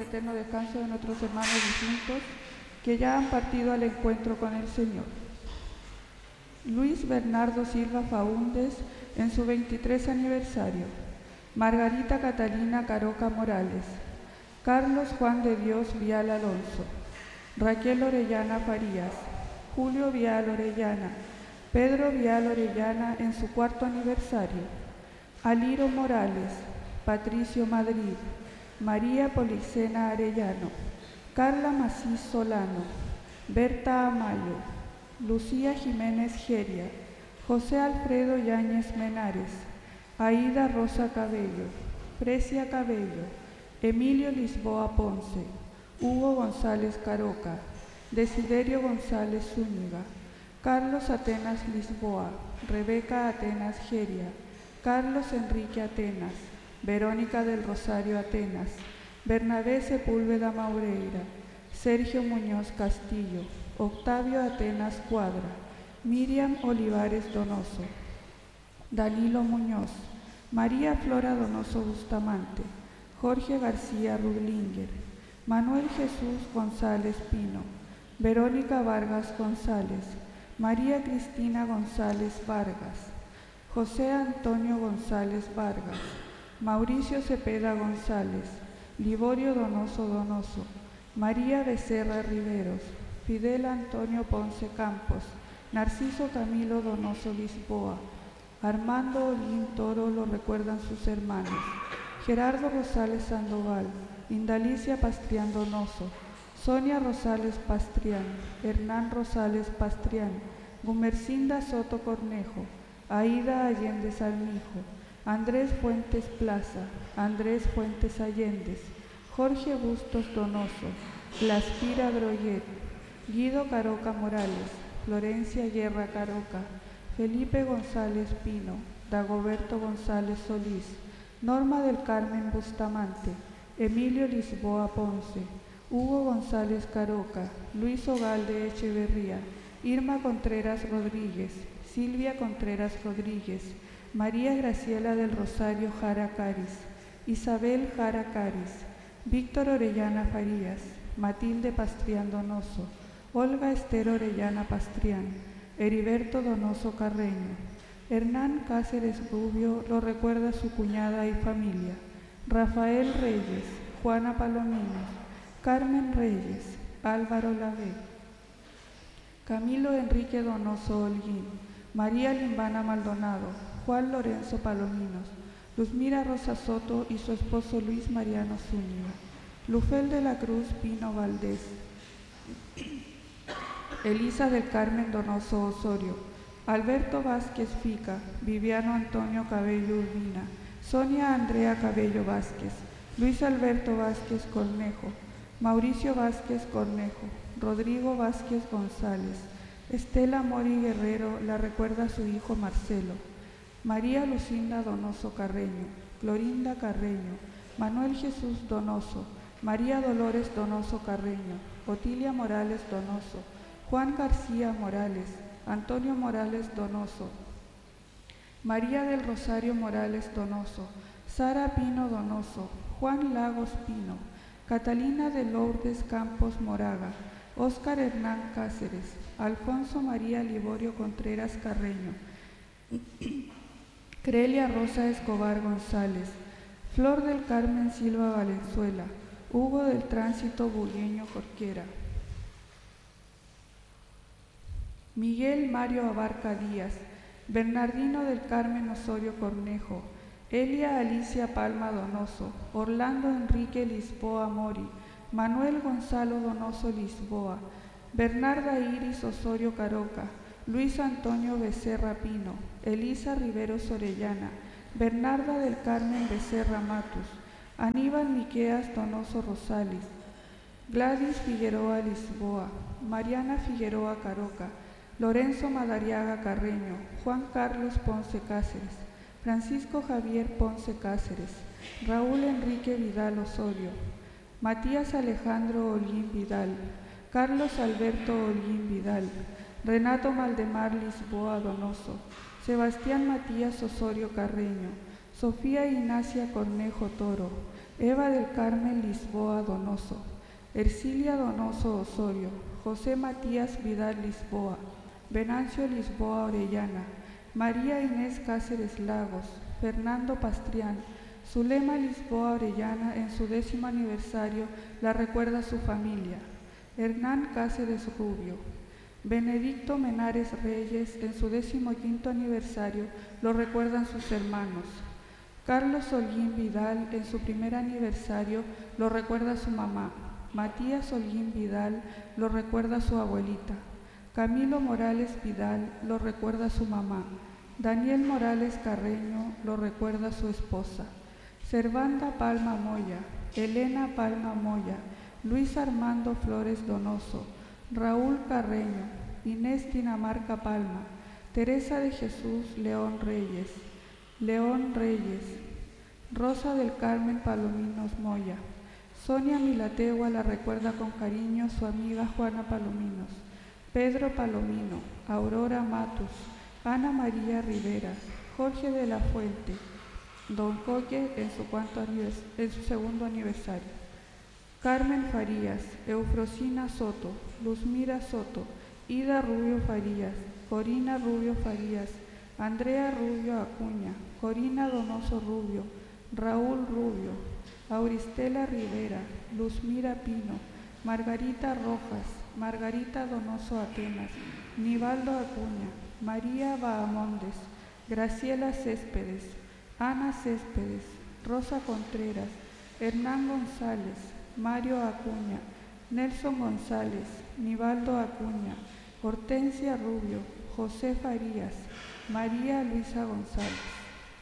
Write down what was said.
eterno descanso de nuestros hermanos difuntos que ya han partido al encuentro con el Señor. Luis Bernardo Silva Faúndez en su 23 aniversario. Margarita Catalina Caroca Morales. Carlos Juan de Dios Vial Alonso. Raquel Orellana Farías. Julio Vial Orellana. Pedro Vial Orellana en su 4º aniversario. Aliro Morales. Patricio Madrid. María Policena Arellano. Carla Macís Solano. Berta Amayo. Lucía Jiménez Geria. José Alfredo Yáñez Menares. Aida Rosa Cabello. Precia Cabello. Emilio Lisboa Ponce. Hugo González Caroca. Desiderio González Zúñiga. Carlos Atenas Lisboa. Rebeca Atenas Geria. Carlos Enrique Atenas. Verónica del Rosario Atenas. Bernabé Sepúlveda Maureira. Sergio Muñoz Castillo. Octavio Atenas Cuadra. Miriam Olivares Donoso. Danilo Muñoz. María Flora Donoso Bustamante. Jorge García Ruglinger. Manuel Jesús González Pino. Verónica Vargas González. María Cristina González Vargas. José Antonio González Vargas. Mauricio Cepeda González. Liborio Donoso Donoso. María Becerra Riveros. Fidel Antonio Ponce Campos. Narciso Camilo Donoso Lisboa. Armando Olín Toro lo recuerdan sus hermanos. Gerardo Rosales Sandoval. Indalicia Pastrián Donoso. Sonia Rosales Pastrián. Hernán Rosales Pastrián. Gumercinda Soto Cornejo. Aida Allende Sarmijo. Andrés Fuentes Plaza. Andrés Fuentes Allendez. Jorge Bustos Donoso. Glaspira Groyet. Guido Caroca Morales. Florencia Guerra Caroca. Felipe González Pino. Dagoberto González Solís. Norma del Carmen Bustamante. Emilio Lisboa Ponce. Hugo González Caroca. Luis Ogalde Echeverría. Irma Contreras Rodríguez. Silvia Contreras Rodríguez. María Graciela del Rosario Jara Caris. Isabel Jara Caris. Víctor Orellana Farías. Matilde Pastrián Donoso. Olga Esther Orellana Pastrián. Heriberto Donoso Carreño. Hernán Cáceres Rubio lo recuerda su cuñada y familia. Rafael Reyes. Juana Palomino. Carmen Reyes. Álvaro Lavé. Camilo Enrique Donoso Holguín. María Limbana Maldonado. Juan Lorenzo Palominos. Luzmira Rosa Soto y su esposo Luis Mariano Zúñiga. Lufel de la Cruz Pino Valdés. Elisa del Carmen Donoso Osorio. Alberto Vázquez Fica. Viviano Antonio Cabello Urbina. Sonia Andrea Cabello Vázquez. Luis Alberto Vázquez Cornejo. Mauricio Vázquez Cornejo. Rodrigo Vázquez González. Estela Mori Guerrero la recuerda a su hijo Marcelo. María Lucinda Donoso Carreño. Clorinda Carreño. Manuel Jesús Donoso. María Dolores Donoso Carreño. Otilia Morales Donoso. Juan García Morales. Antonio Morales Donoso. María del Rosario Morales Donoso. Sara Pino Donoso. Juan Lagos Pino. Catalina de Lourdes Campos Moraga. Óscar Hernán Cáceres. Alfonso María Liborio Contreras Carreño. Crelia Rosa Escobar González. Flor del Carmen Silva Valenzuela. Hugo del Tránsito Burgueño Jorquera. Miguel Mario Abarca Díaz. Bernardino del Carmen Osorio Cornejo. Elia Alicia Palma Donoso. Orlando Enrique Lisboa Mori. Manuel Gonzalo Donoso Lisboa. Bernarda Iris Osorio Caroca. Luis Antonio Becerra Pino. Elisa Riveros Orellana. Bernarda del Carmen Becerra Matus. Aníbal Miqueas Donoso Rosales. Gladys Figueroa Lisboa. Mariana Figueroa Caroca. Lorenzo Madariaga Carreño. Juan Carlos Ponce Cáceres. Francisco Javier Ponce Cáceres. Raúl Enrique Vidal Osorio. Matías Alejandro Holguín Vidal. Carlos Alberto Holguín Vidal. Renato Maldemar Lisboa Donoso. Sebastián Matías Osorio Carreño. Sofía Ignacia Cornejo Toro. Eva del Carmen Lisboa Donoso, Ercilia Donoso Osorio, José Matías Vidal Lisboa, Venancio Lisboa Orellana, María Inés Cáceres Lagos, Fernando Pastrián, Zulema Lisboa Orellana en su 10º aniversario la recuerda su familia. Hernán Cáceres Rubio, Benedicto Menares Reyes en su 15º aniversario lo recuerdan sus hermanos. Carlos Holguín Vidal en su 1er aniversario lo recuerda su mamá. Matías Holguín Vidal lo recuerda su abuelita. Camilo Morales Vidal lo recuerda su mamá. Daniel Morales Carreño lo recuerda su esposa. Servanda Palma Moya, Elena Palma Moya, Luis Armando Flores Donoso, Raúl Carreño, Inés Dinamarca Palma, Teresa de Jesús León Reyes, Rosa del Carmen Palominos Moya. Sonia Milategua la recuerda con cariño su amiga Juana Palominos. Pedro Palomino, Aurora Matus, Ana María Rivera, Jorge de la Fuente, Don Coque en su 2º aniversario. Carmen Farías, Eufrosina Soto, Luzmira Soto, Ida Rubio Farías, Corina Rubio Farías, Andrea Rubio Acuña, Corina Donoso Rubio, Raúl Rubio, Auristela Rivera, Luzmira Pino, Margarita Rojas, Margarita Donoso Atenas, Nivaldo Acuña, María Bahamondes, Graciela Céspedes, Ana Céspedes, Rosa Contreras, Hernán González, Mario Acuña, Nelson González, Nivaldo Acuña, Hortensia Rubio, José Farías, María Luisa González.